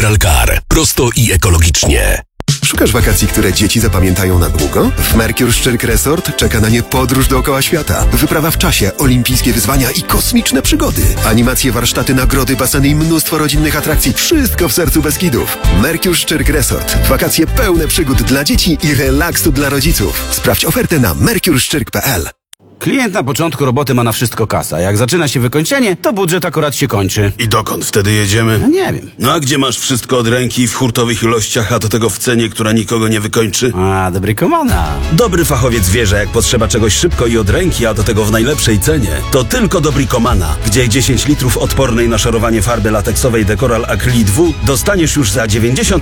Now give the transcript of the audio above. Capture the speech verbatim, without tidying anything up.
Euralcar. Prosto i ekologicznie. Szukasz wakacji, które dzieci zapamiętają na długo? W Mercure Szczyrk Resort czeka na nie podróż dookoła świata. Wyprawa w czasie, olimpijskie wyzwania i kosmiczne przygody. Animacje, warsztaty, nagrody, baseny i mnóstwo rodzinnych atrakcji. Wszystko w sercu Beskidów. Mercure Szczyrk Resort. Wakacje pełne przygód dla dzieci i relaksu dla rodziców. Sprawdź ofertę na mercure szczyrk kropka p l. Klient na początku roboty ma na wszystko kasa. Jak zaczyna się wykończenie, to budżet akurat się kończy. I dokąd wtedy jedziemy? No nie wiem. No a gdzie masz wszystko od ręki w hurtowych ilościach, a do tego w cenie, która nikogo nie wykończy? A, dobry komana. Dobry fachowiec wie, że jak potrzeba czegoś szybko i od ręki, a do tego w najlepszej cenie, to tylko Dobricomana, gdzie dziesięć litrów odpornej na szorowanie farby lateksowej Decoral Acrylic W dostaniesz już za dziewięćdziesiąt